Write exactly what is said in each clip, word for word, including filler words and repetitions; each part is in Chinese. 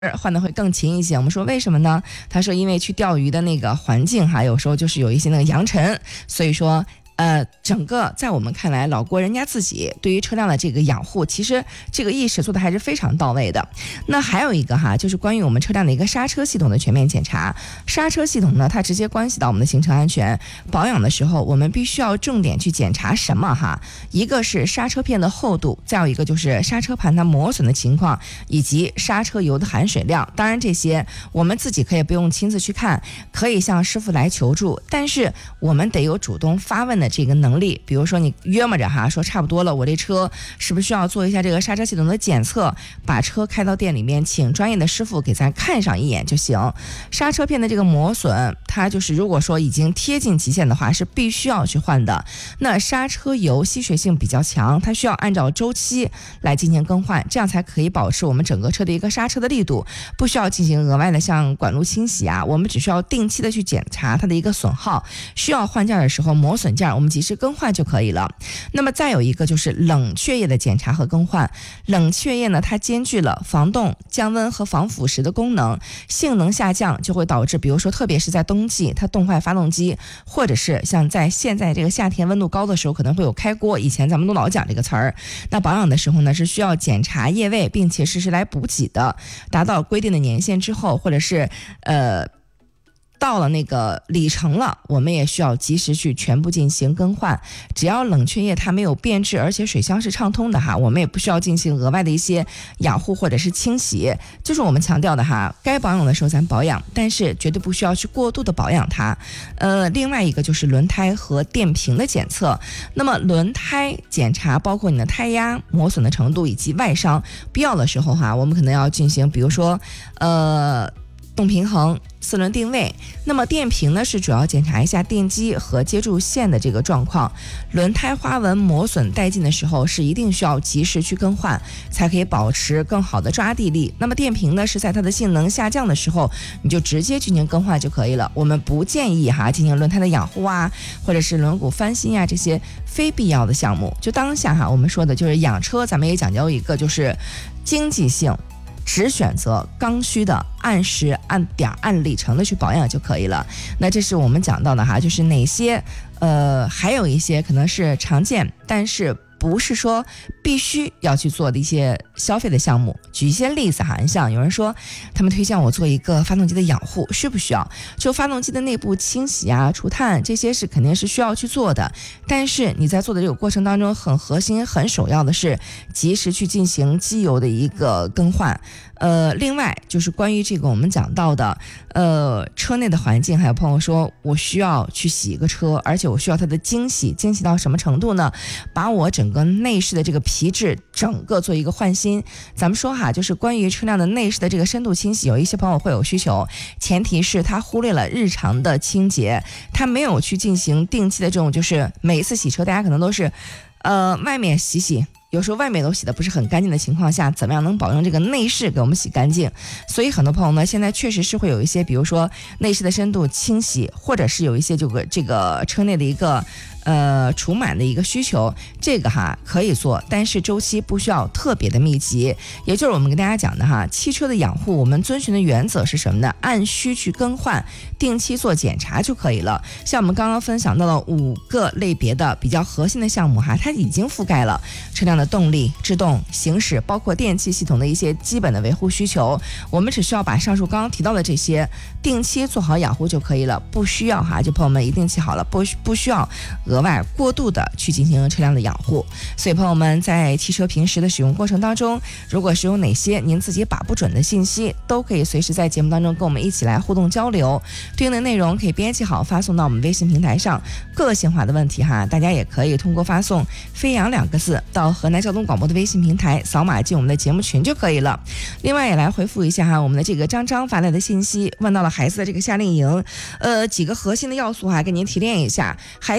换的会更勤一些。我们说为什么呢？他说因为去钓鱼的那个环境哈，有时候就是有一些那个扬尘，所以说呃，整个在我们看来，老郭人家自己对于车辆的这个养护，其实这个意识做的还是非常到位的。那还有一个哈，就是关于我们车辆的一个刹车系统的全面检查。刹车系统呢，它直接关系到我们的行车安全。保养的时候，我们必须要重点去检查什么哈？一个是刹车片的厚度，再有一个就是刹车盘它磨损的情况，以及刹车油的含水量。当然这些我们自己可以不用亲自去看，可以向师傅来求助，但是我们得有主动发问的这个能力。比如说你约摸着哈，说差不多了，我这车是不是需要做一下这个刹车系统的检测，把车开到店里面，请专业的师傅给咱看上一眼就行。刹车片的这个磨损，它就是如果说已经贴近极限的话，是必须要去换的。那刹车油吸水性比较强，它需要按照周期来进行更换，这样才可以保持我们整个车的一个刹车的力度，不需要进行额外的像管路清洗啊，我们只需要定期的去检查它的一个损耗，需要换件的时候磨损件我们及时更换就可以了。那么再有一个就是冷却液的检查和更换。冷却液呢，它兼具了防冻、降温和防腐蚀的功能，性能下降就会导致，比如说特别是在冬季它冻坏发动机，或者是像在现在这个夏天温度高的时候可能会有开锅，以前咱们都老讲这个词儿。那保养的时候呢，是需要检查液位，并且实时来补给的，达到规定的年限之后，或者是呃到了那个里程了，我们也需要及时去全部进行更换。只要冷却液它没有变质，而且水箱是畅通的哈，我们也不需要进行额外的一些养护或者是清洗。就是我们强调的哈，该保养的时候咱保养，但是绝对不需要去过度的保养它。呃，另外一个就是轮胎和电瓶的检测。那么轮胎检查包括你的胎压、磨损的程度以及外伤，必要的时候哈，我们可能要进行，比如说呃动平衡、四轮定位。那么电瓶呢，是主要检查一下电机和接触线的这个状况。轮胎花纹磨损殆尽的时候，是一定需要及时去更换，才可以保持更好的抓地力。那么电瓶呢，是在它的性能下降的时候，你就直接进行更换就可以了。我们不建议哈进行轮胎的养护啊，或者是轮毂翻新啊，这些非必要的项目。就当下哈，我们说的就是养车，咱们也讲究一个就是经济性，只选择刚需的，按时按点按里程的去保养就可以了。那这是我们讲到的哈，就是哪些呃还有一些可能是常见，但是不是说必须要去做的一些消费的项目。举一些例子哈，你像有人说他们推荐我做一个发动机的养护，需不需要？就发动机的内部清洗啊、除碳，这些是肯定是需要去做的。但是你在做的这个过程当中，很核心、很首要的是及时去进行机油的一个更换。呃，另外就是关于这个我们讲到的，呃，车内的环境，还有朋友说我需要去洗一个车，而且我需要它的精洗，精洗到什么程度呢？把我整个内饰的这个皮质整个做一个换新。咱们说哈，就是关于车辆的内饰的这个深度清洗，有一些朋友会有需求，前提是他忽略了日常的清洁，他没有去进行定期的这种，就是每一次洗车，大家可能都是，呃，外面洗洗。有时候外面都洗的不是很干净的情况下，怎么样能保证这个内饰给我们洗干净？所以很多朋友呢，现在确实是会有一些，比如说内饰的深度清洗，或者是有一些这个这个车内的一个呃除螨的一个需求，这个哈可以做，但是周期不需要特别的密集。也就是我们跟大家讲的哈，汽车的养护我们遵循的原则是什么呢？按需去更换，定期做检查就可以了。像我们刚刚分享到了五个类别的比较核心的项目哈，它已经覆盖了车辆的动力、制动、行驶，包括电气系统的一些基本的维护需求。我们只需要把上述刚刚提到的这些定期做好养护就可以了，不需要哈，就朋友们一定记好了，不不需要额外过度的去进行车辆的养护。所以朋友们在汽车平时的使用过程当中，如果是有哪些您自己把不准的信息，都可以随时在节目当中跟我们一起来互动交流。对应的内容可以编辑好发送到我们微信平台上。个性化的问题哈，大家也可以通过发送飞扬两个字到河南交通广播的微信平台，扫码进我们的节目群就可以了。另外也来回复一下哈，我们的这个张张发来的信息，问到了孩子的这个夏令营，呃，几个核心的要素哈，给您提炼一下。孩子夏令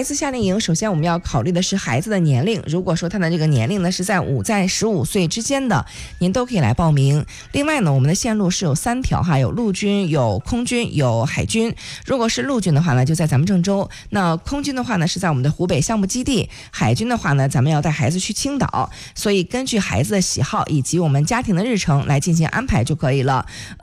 营，首先我们要考虑的是孩子的年龄，如果说他的这个年龄呢是在五在十五岁之间的，您都可以来报名。另外呢，我们的线路是有三条哈，有陆军、有空军、有海军。如果是陆军的话呢，就在咱们郑州；那空军的话呢，是在我们的湖北项目基地；海军的话呢，咱们要带孩子去青岛。所以根据孩子的喜好以及我们家庭的日程来进行安排就可以了。